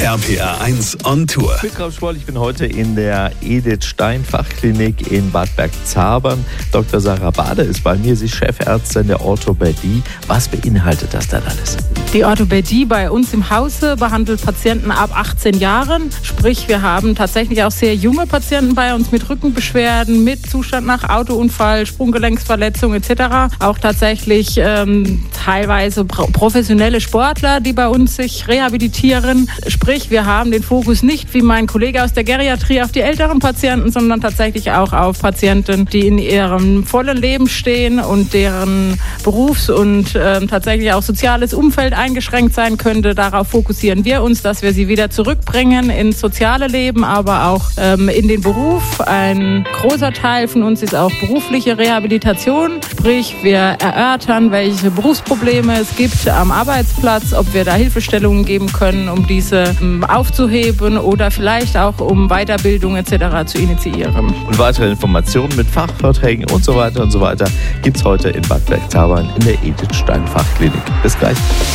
RPR 1 on Tour. Ich bin Klaus Schwoll, ich bin heute in der Edith Stein Fachklinik in Bad Bergzabern. Dr. Sarah Bade ist bei mir, sie ist Chefärztin der Orthopädie. Was beinhaltet das denn alles? Die Orthopädie bei uns im Hause behandelt Patienten ab 18 Jahren. Sprich, wir haben tatsächlich auch sehr junge Patienten bei uns mit Rückenbeschwerden, mit Zustand nach Autounfall, Sprunggelenksverletzung etc. Auch tatsächlich teilweise professionelle Sportler, die bei uns sich rehabilitieren. Sprich, wir haben den Fokus nicht, wie mein Kollege aus der Geriatrie, auf die älteren Patienten, sondern tatsächlich auch auf Patienten, die in ihrem vollen Leben stehen und deren Berufs- und tatsächlich auch soziales Umfeld eingeschränkt sein könnte. Darauf fokussieren wir uns, dass wir sie wieder zurückbringen ins soziale Leben, aber auch in den Beruf. Ein großer Teil von uns ist auch berufliche Rehabilitation. Sprich, wir erörtern, welche Berufsprobleme es gibt am Arbeitsplatz, ob wir da Hilfestellungen geben können, um diese aufzuheben oder vielleicht auch um Weiterbildung etc. zu initiieren. Und weitere Informationen mit Fachvorträgen und so weiter gibt es heute in Bad Bergzabern in der Edith Stein Fachklinik. Bis gleich.